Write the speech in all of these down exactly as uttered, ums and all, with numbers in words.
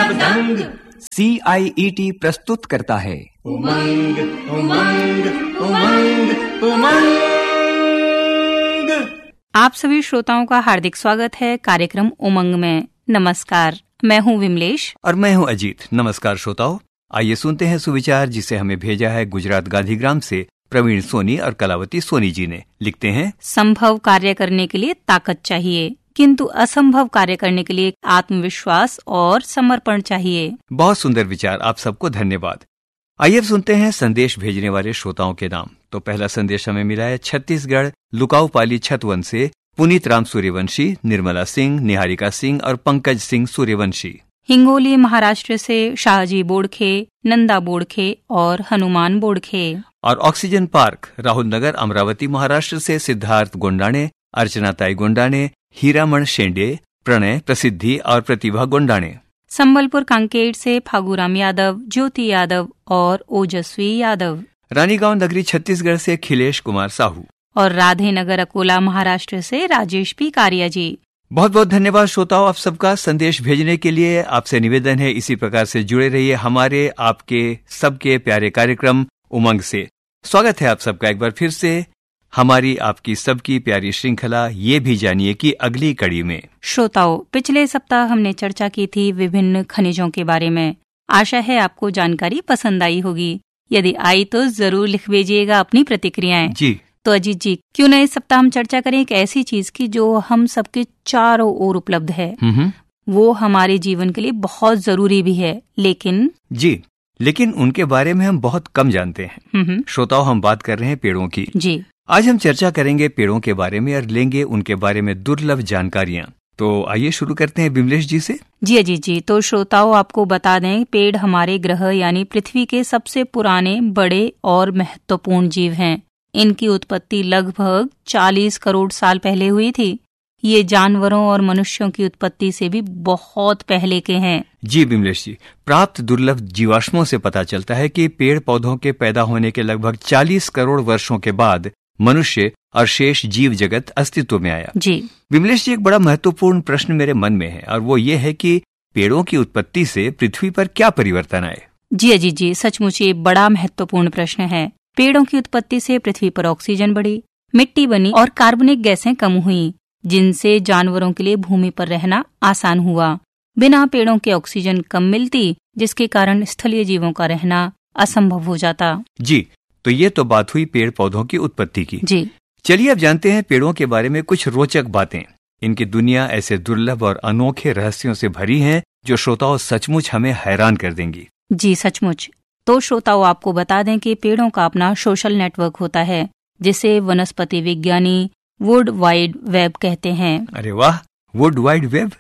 दंग। सी आई E T प्रस्तुत करता है उमंग उमंग उमंग उमंग। आप सभी श्रोताओं का हार्दिक स्वागत है कार्यक्रम उमंग में। नमस्कार, मैं हूँ विमलेश और मैं हूँ अजीत। नमस्कार श्रोताओ, आइए सुनते हैं सुविचार जिसे हमें भेजा है गुजरात गांधीग्राम से प्रवीण सोनी और कलावती सोनी जी ने। लिखते हैं, संभव कार्य करने के लिए ताकत चाहिए, किंतु असंभव कार्य करने के लिए आत्मविश्वास और समर्पण चाहिए। बहुत सुंदर विचार, आप सबको धन्यवाद। आइए अब सुनते हैं संदेश भेजने वाले श्रोताओं के नाम। तो पहला संदेश हमें मिला है छत्तीसगढ़ लुकाऊपाली छतवन से पुनीत राम सूर्यवंशी, निर्मला सिंह, निहारिका सिंह और पंकज सिंह सूर्यवंशी। हिंगोली महाराष्ट्र से शाहजी बोड़खे, नंदा बोड़खे और हनुमान बोड़खे। और ऑक्सीजन पार्क राहुल नगर अमरावती महाराष्ट्र से सिद्धार्थ गोंडाने, अर्चना ताई गोंडाने, हीरामण शेंडे, प्रणय प्रसिद्धि और प्रतिभा गोंडाने। संबलपुर कांकेर से फागुराम यादव, ज्योति यादव और ओजस्वी यादव। रानीगांव नगरी छत्तीसगढ़ से खिलेश कुमार साहू। और राधे नगर अकोला महाराष्ट्र से राजेश पी कारिया जी। बहुत बहुत धन्यवाद श्रोताओं आप सबका संदेश भेजने के लिए। आपसे निवेदन है इसी प्रकार से जुड़े रहिए हमारे आपके सबके प्यारे कार्यक्रम उमंग से। स्वागत है आप सबका एक बार फिर से हमारी आपकी सबकी प्यारी श्रृंखला ये भी जानिए कि अगली कड़ी में। श्रोताओं, पिछले सप्ताह हमने चर्चा की थी विभिन्न खनिजों के बारे में। आशा है आपको जानकारी पसंद आई होगी। यदि आई तो जरूर लिख भेजिएगा अपनी प्रतिक्रियाएं। जी तो अजीत जी, क्यों न इस सप्ताह हम चर्चा करें एक ऐसी चीज की जो हम सबके चारों ओर उपलब्ध है। वो हमारे जीवन के लिए बहुत जरूरी भी है, लेकिन जी लेकिन उनके बारे में हम बहुत कम जानते हैं। श्रोताओं, हम बात कर रहे हैं पेड़ों की। जी आज हम चर्चा करेंगे पेड़ों के बारे में और लेंगे उनके बारे में दुर्लभ जानकारियां। तो आइए शुरू करते हैं विमलेश जी से। जी अजीत जी, तो श्रोताओं आपको बता दें, पेड़ हमारे ग्रह यानी पृथ्वी के सबसे पुराने, बड़े और महत्वपूर्ण जीव हैं। इनकी उत्पत्ति लगभग चालीस करोड़ साल पहले हुई थी। ये जानवरों और मनुष्यों की उत्पत्ति से भी बहुत पहले के हैं। जी विमलेश जी, प्राप्त दुर्लभ जीवाश्मों से पता चलता है कि पेड़ पौधों के पैदा होने के लगभग चालीस करोड़ वर्षों के बाद मनुष्य और शेष जीव जगत अस्तित्व में आया। जी विमलेश जी, एक बड़ा महत्वपूर्ण प्रश्न मेरे मन में है और वो ये है कि पेड़ों की उत्पत्ति से पृथ्वी पर क्या परिवर्तन आए। जी अजीत जी, सचमुच ये बड़ा महत्वपूर्ण प्रश्न है। पेड़ों की उत्पत्ति से पृथ्वी पर ऑक्सीजन बढ़ी, मिट्टी बनी और कार्बनिक गैसें कम हुई, जिनसे जानवरों के लिए भूमि पर रहना आसान हुआ। बिना पेड़ों के ऑक्सीजन कम मिलती, जिसके कारण स्थलीय जीवों का रहना असंभव हो जाता। जी, तो ये तो बात हुई पेड़ पौधों की उत्पत्ति की। जी चलिए अब जानते हैं पेड़ों के बारे में कुछ रोचक बातें। इनकी दुनिया ऐसे दुर्लभ और अनोखे रहस्यों से भरी है जो श्रोताओं सचमुच हमें हैरान कर देंगी। जी सचमुच। तो श्रोताओं आपको बता दें कि पेड़ों का अपना सोशल नेटवर्क होता है, जिसे वनस्पति विज्ञानी वुड वाइड वेब कहते हैं। अरे वाह, वुड वाइड वेब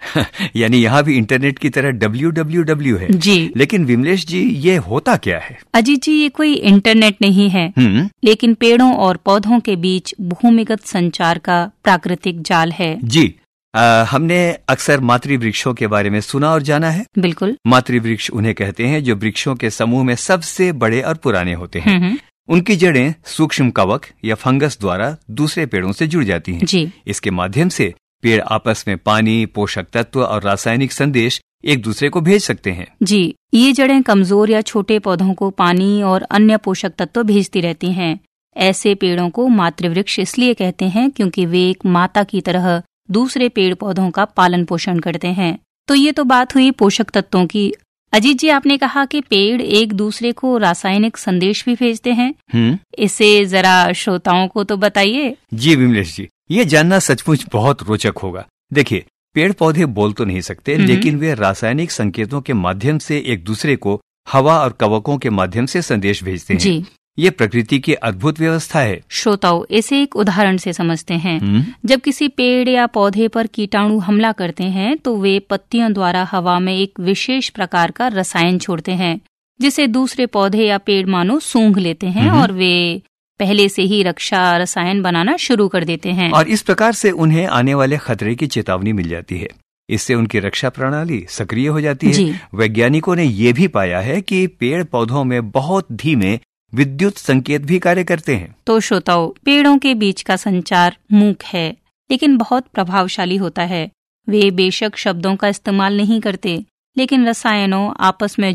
यानी यहाँ भी इंटरनेट की तरह डब्ल्यू डब्ल्यू डब्ल्यू है। जी लेकिन विमलेश जी, ये होता क्या है? अजीत जी, ये कोई इंटरनेट नहीं है, लेकिन पेड़ों और पौधों के बीच भूमिगत संचार का प्राकृतिक जाल है। जी आ, हमने अक्सर मातृवृक्षों के बारे में सुना और जाना है। बिल्कुल। मातृवृक्ष उन्हें कहते हैं जो वृक्षों के समूह में सबसे बड़े और पुराने होते हैं। उनकी जड़ें सूक्ष्म कवक या फंगस द्वारा दूसरे पेड़ों से जुड़ जाती हैं। जी इसके माध्यम से पेड़ आपस में पानी, पोषक तत्व और रासायनिक संदेश एक दूसरे को भेज सकते हैं। जी ये जड़ें कमजोर या छोटे पौधों को पानी और अन्य पोषक तत्व भेजती रहती हैं। ऐसे पेड़ों को मातृवृक्ष इसलिए कहते हैं क्योंकि वे एक माता की तरह दूसरे पेड़ पौधों का पालन पोषण करते हैं। तो ये तो बात हुई पोषक तत्वों की। अजीत जी, आपने कहा कि पेड़ एक दूसरे को रासायनिक संदेश भी भेजते हैं। हम्म इसे जरा श्रोताओं को तो बताइए। जी विमलेश जी, ये जानना सचमुच बहुत रोचक होगा। देखिए, पेड़ पौधे बोल तो नहीं सकते, लेकिन वे रासायनिक संकेतों के माध्यम से एक दूसरे को हवा और कवकों के माध्यम से संदेश भेजते हैं। जी ये प्रकृति की अद्भुत व्यवस्था है। श्रोताओं, इसे एक उदाहरण से समझते हैं। जब किसी पेड़ या पौधे पर कीटाणु हमला करते हैं तो वे पत्तियों द्वारा हवा में एक विशेष प्रकार का रसायन छोड़ते हैं, जिसे दूसरे पौधे या पेड़ मानो सूंघ लेते हैं और वे पहले से ही रक्षा रसायन बनाना शुरू कर देते हैं। और इस प्रकार से उन्हें आने वाले खतरे की चेतावनी मिल जाती है। इससे उनकी रक्षा प्रणाली सक्रिय हो जाती है। वैज्ञानिकों ने ये भी पाया है कि पेड़ पौधों में बहुत धीमे विद्युत संकेत भी कार्य करते हैं। तो श्रोताओं, पेड़ों के बीच का संचार मूक है, लेकिन बहुत प्रभावशाली होता है। वे बेशक शब्दों का इस्तेमाल नहीं करते, लेकिन रसायनों आपस में